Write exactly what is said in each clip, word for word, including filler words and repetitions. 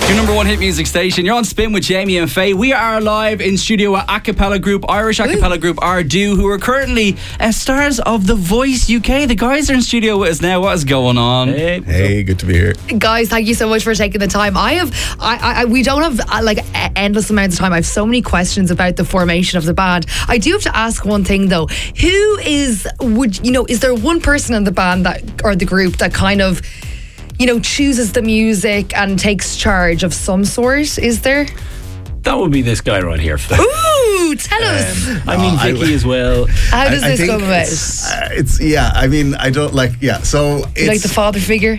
Your number one hit music station. You're on Spin with Jamie and Faye. We are live in studio with a cappella group, Irish a cappella group Ardu, who are currently uh, stars of The Voice U K. The guys are in studio with us now. What is going on? Hey, hey, good to be here, guys. Thank you so much for taking the time. I have, I, I we don't have uh, like endless amounts of time. I have so many questions about the formation of the band. I do have to ask one thing though. Who is would you know? Is there one person in the band that or the group that kind of, you know, chooses the music and takes charge of some sort? Is there? That would be this guy right here. Ooh, tell us. Um, I mean, oh, Vicky I, as well. How does I, I this come about? It's, uh, it's yeah. I mean, I don't like yeah. So it's Like the father figure.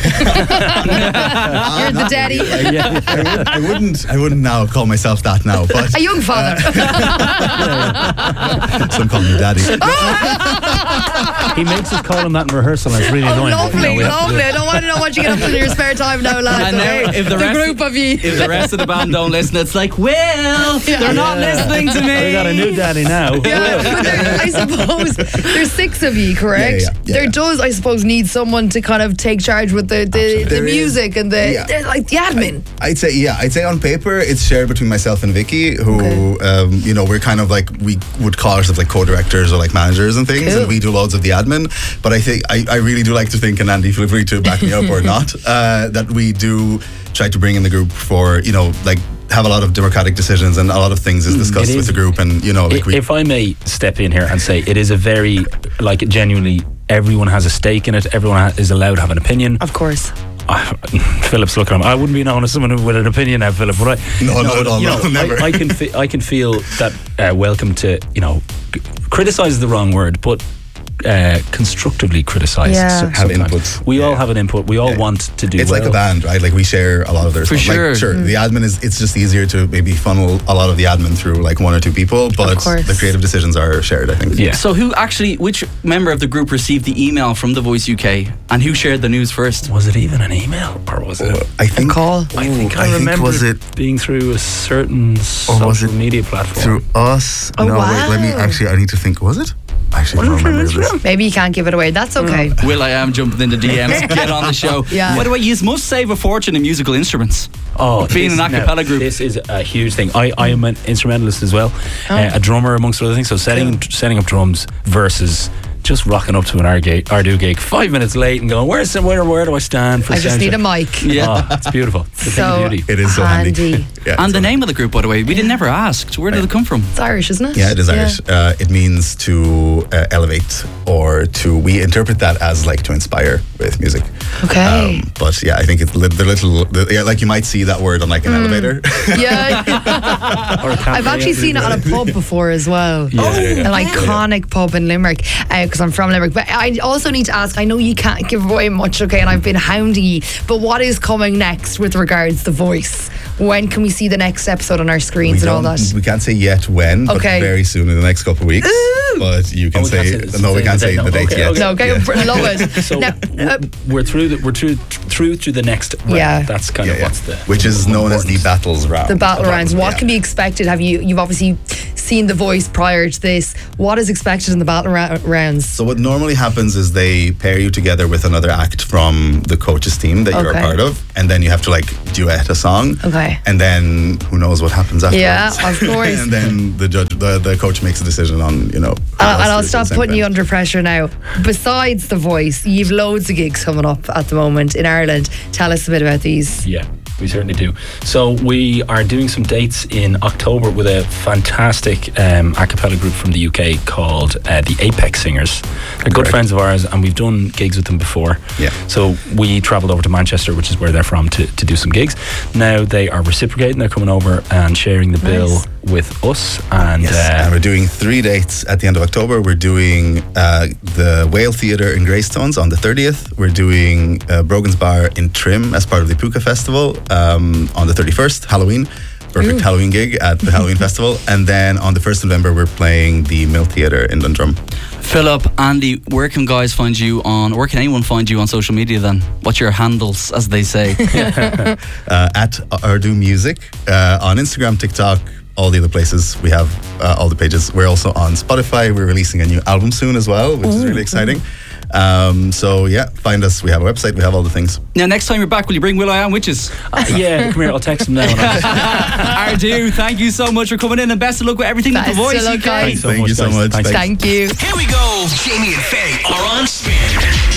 You're the daddy. Really. I, I, would, I wouldn't. I wouldn't now call myself that now. But a young father. Uh, some call me daddy. He makes us call him that in rehearsal, and it's really oh, annoying. Lovely, No, lovely. I don't want to know what you get up to in your spare time now, lads. And now, if the, the rest group of you, if the rest of the band don't listen, it's like, well, yeah. they're not Yeah. listening to me. We got a new daddy now. Yeah, but there, I suppose there's six of you, correct? Yeah, yeah, yeah, there yeah. does, I suppose, need someone to kind of take charge with the the, the There music is, and the, yeah. the like the admin. I'd say yeah. I'd say on paper it's shared between myself and Vicky, who Okay. um, you know we're kind of like we would call ourselves like co-directors or like managers and things, Cool. and we do loads of the admin. But I think I, I really do like to think, and Andy, feel free to back me up or not, uh, that we do try to bring in the group for you know like have a lot of democratic decisions and a lot of things is discussed It with is. the group, and you know like I- we. If I may step in here and say, it is a very, like, genuinely, everyone has a stake in it. Everyone ha- is allowed to have an opinion. Of course. Uh, Philip's looking at him. I wouldn't be known as someone who- with an opinion now, Philip. But I, No, not at all, you no, know, never. I, I can fe- I can feel that uh, welcome to, you know, c- criticize is the wrong word, but uh, constructively criticize. Yeah. so- Have sometimes. inputs. We all Yeah. have an input. We all Yeah. want to do It's well. like a band, right? Like we share a lot of their For stuff. sure. Like, sure, Mm. the admin is. It's just easier to maybe funnel a lot of the admin through like one or two people, but course. the creative decisions are shared, I think. Yeah. So who actually, which member of the group received the email from The Voice U K, and who shared the news first? Was it even an email, or was it? I think call. I think I, I think remember was it being through a certain Or was social it media platform. through us. Oh, no, wait, let me wow. actually. I need to think. Was it? I actually don't remember this. Maybe you can't give it away. That's okay. Will I am jumping into D Ms. Get on the show. Yeah. By the way, you must save a fortune in musical instruments. Oh, Being this- an a now, cappella group. This is a huge thing. I, I am an instrumentalist as well, Oh. uh, a drummer amongst other things. So setting setting up drums versus just rocking up to an Ardu Ardu gig five minutes late and going, where's the, where where do I stand for I just sound need a check?" mic. Yeah. Oh, it's beautiful. It's a thing So of beauty. It is so handy. handy. Yeah, And so- the name of the group, by the way, we did never ask. Where did it come from? It's Irish, isn't it? Yeah, it is Irish. Uh, it means to uh, elevate, or to, we interpret that as like to inspire with music. Okay. Um, but yeah, I think it's li- the little, the, yeah, like you might see that word on like an Mm. elevator. Yeah. Or a cafe, I've actually seen it on a pub before as well. Yeah, yeah, yeah. An iconic pub in Limerick, because I'm from Limerick. But I also need to ask, I know you can't give away much, okay, and I've been hounding you, but what is coming next with regards to The Voice? When can we see the next episode on our screens we, and all don't- that? we can't say yet when, but Okay. very soon in the next couple of weeks. Ooh. But you can Oh, we say, can't say- no, we say can't the say date, the no. date Okay, yet. okay. No, okay, Yeah. love it. So Now, uh, we're through the, we're through through to the next round. Yeah. That's kind Yeah, of yeah. what's the Which is known as the important. battles round. the battle rounds. What yeah. can be expected? Have you? You've obviously seen The Voice prior to this. What is expected in the battle ra- rounds? So what normally happens is they pair you together with another act from the coaches team that you're Okay. a part of, and then you have to like duet a song. Okay. And then who knows what happens afterwards? Yeah, of course. And then the judge, the, the coach makes a decision on you know. who And, else and I'll to stop send putting you them. under pressure now. Besides The Voice, you've loads of gigs coming up at the moment in Ireland. Tell us a bit about these. Yeah, we certainly do. So we are doing some dates in October with a fantastic um, a cappella group from the U K called uh, the Apex Singers. They're good Correct. friends of ours, and we've done gigs with them before. Yeah. So we travelled over to Manchester, which is where they're from, to, to do some gigs. Now they are reciprocating. They're coming over and sharing the bill Nice. with us. And Yes, uh, and we're doing three dates at the end of October. We're doing uh, the Whale Theatre in Greystones on the thirtieth. We're doing uh, Brogan's Bar in Trim as part of the Puka Festival um, on the thirty-first, Halloween. Perfect Halloween gig at the Halloween Festival. And then on the first of November, we're playing the Mill Theatre in Dundrum. Philip, Andy, where can guys find you on, where can anyone find you on social media then? What's your handles, as they say? uh, at Ardu Music uh, on Instagram, TikTok, all the other places. We have uh, all the pages. We're also on Spotify. We're releasing a new album soon as well, which is really exciting. Um, so yeah, find us. We have a website. We have all the things. Now, next time you're back, will you bring Will I Am Witches? Uh, yeah, come here. I'll text him now. Ardu, thank you so much for coming in, and best of luck with everything with Best The Voice of luck, U K. guys. Thanks so Thank much, you so guys. much. Thanks. Thanks. Thank you. Here we go. Jamie and Faye are on spin.